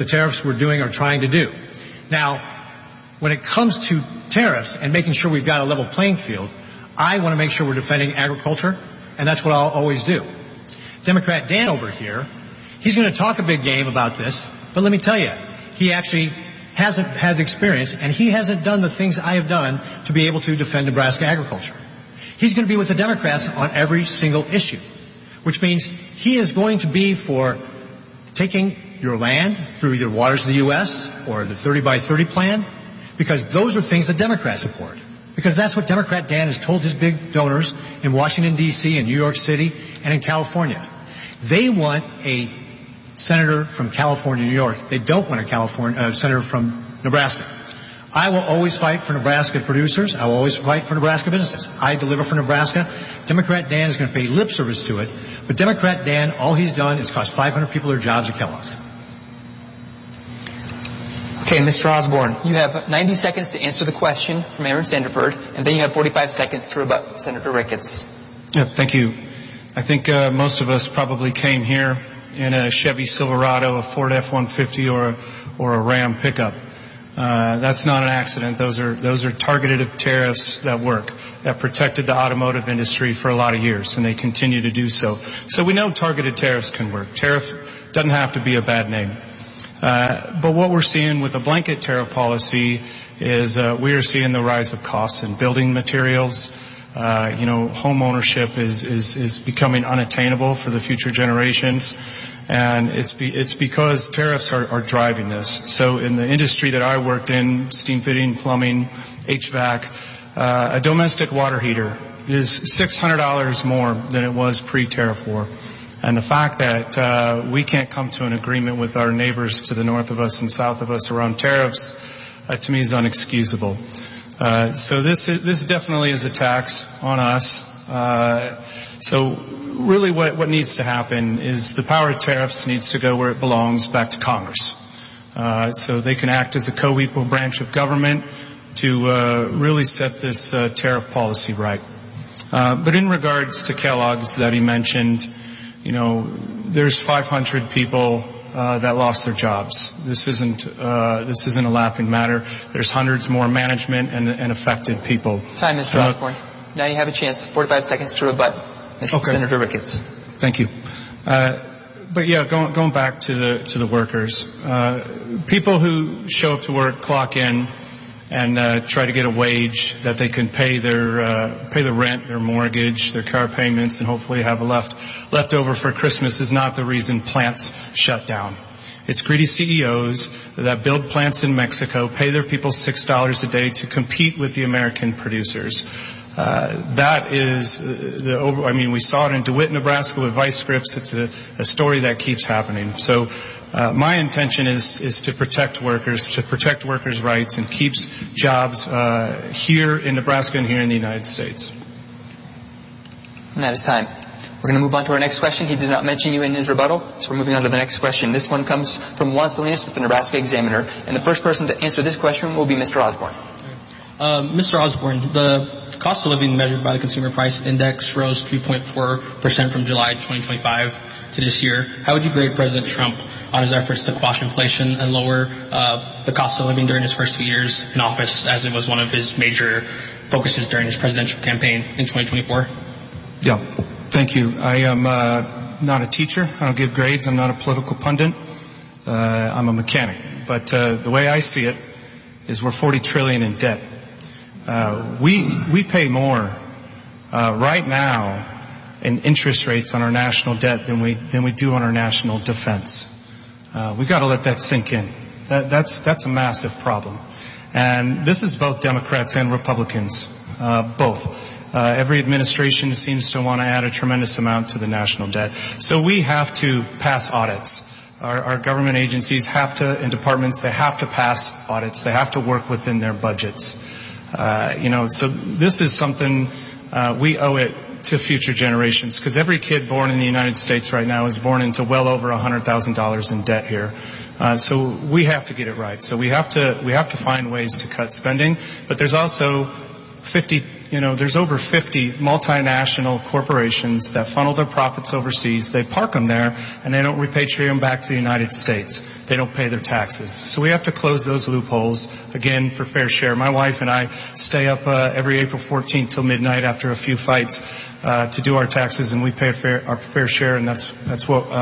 the tariffs we're doing are trying to do. Now, when it comes to tariffs and making sure we've got a level playing field, I want to make sure we're defending agriculture, and that's what I'll always do. Democrat Dan over here, he's going to talk a big game about this, but let me tell you, he actually hasn't had the experience, and he hasn't done the things I have done to be able to defend Nebraska agriculture. He's going to be with the Democrats on every single issue, which means he is going to be for taking your land through either waters of the U S or the thirty by thirty plan, because those are things that Democrats support. Because that's what Democrat Dan has told his big donors in Washington, D C, in New York City, and in California. They want a senator from California, New York. They don't want a California uh, senator from Nebraska. I will always fight for Nebraska producers. I will always fight for Nebraska businesses. I deliver for Nebraska. Democrat Dan is going to pay lip service to it. But Democrat Dan, all he's done is cost five hundred people their jobs at Kellogg's. Okay, Mister Osborne, you have ninety seconds to answer the question from Aaron Sanderford, and then you have forty-five seconds to rebut Senator Ricketts. Yeah, thank you. I think uh, most of us probably came here in a Chevy Silverado, a Ford F one fifty, or a, or a Ram pickup. Uh, that's not an accident. Those are those are targeted tariffs that work, that protected the automotive industry for a lot of years, and they continue to do so. So we know targeted tariffs can work. Tariff doesn't have to be a bad name. Uh, but what we're seeing with a blanket tariff policy is uh, we are seeing the rise of costs in building materials. Uh, you know, home ownership is, is, is becoming unattainable for the future generations. And it's be, it's because tariffs are, are driving this. So in the industry that I worked in, steam fitting, plumbing, H V A C, uh, a domestic water heater is six hundred dollars more than it was pre-tariff war. And the fact that uh, we can't come to an agreement with our neighbors to the north of us and south of us around tariffs, uh, to me is unexcusable. Uh, so this is, this definitely is a tax on us. Uh, so really what, what needs to happen is the power of tariffs needs to go where it belongs, back to Congress. Uh, so they can act as a co-equal branch of government to uh, really set this uh, tariff policy right. Uh, but in regards to Kellogg's that he mentioned, you know, there's five hundred people uh, that lost their jobs. This isn't uh, this isn't a laughing matter. There's hundreds more management and, and affected people. Time, Mister Uh, Osborne. Now you have a chance, forty-five seconds to rebut Mister Okay. Senator Ricketts. Thank you. Uh, but yeah, going going back to the to the workers, uh, people who show up to work, clock in, and uh, try to get a wage that they can pay their uh, pay the rent, their mortgage, their car payments, and hopefully have a left left over for Christmas is not the reason plants shut down. It's greedy C E Os that build plants in Mexico, pay their people six dollars a day to compete with the American producers. Uh, that is the over. I mean, we saw it in DeWitt, Nebraska, with Vice Grips. It's a, a story that keeps happening. So. Uh, my intention is, is to protect workers, to protect workers' rights, and keeps jobs uh, here in Nebraska and here in the United States. And that is time. We're going to move on to our next question. He did not mention you in his rebuttal, so we're moving on to the next question. This one comes from Juan Salinas with the Nebraska Examiner, and the first person to answer this question will be Mister Osborne. Uh, Mister Osborne, the cost of living measured by the Consumer Price Index rose three point four percent from July twenty twenty-five to this year. How would you grade President Trump on his efforts to quash inflation and lower uh, the cost of living during his first two years in office, as it was one of his major focuses during his presidential campaign in twenty twenty-four? Yeah, thank you. I am uh, not a teacher. I don't give grades. I'm not a political pundit. Uh, I'm a mechanic. But uh, the way I see it is we're forty trillion dollars in debt. Uh, we we pay more uh, right now in interest rates on our national debt than we than we do on our national defense. Uh, we got to let that sink in. That, that's that's a massive problem, and this is both Democrats and Republicans, uh, both. Uh, every administration seems to want to add a tremendous amount to the national debt. So we have to pass audits. Our, our government agencies have to, and departments, they have to pass audits. They have to work within their budgets. Uh, you know, so this is something uh, we owe it to future generations, because every kid born in the United States right now is born into well over one hundred thousand dollars in debt here. Uh, so we have to get it right. So we have to we have to find ways to cut spending, but there's also fifty you know, there's over fifty multinational corporations that funnel their profits overseas. They park them there, and they don't repatriate them back to the United States. They don't pay their taxes. So we have to close those loopholes, again, for fair share. My wife and I stay up uh, every April fourteenth till midnight after a few fights uh, to do our taxes, and we pay fair, our fair share, and that's, that's what uh,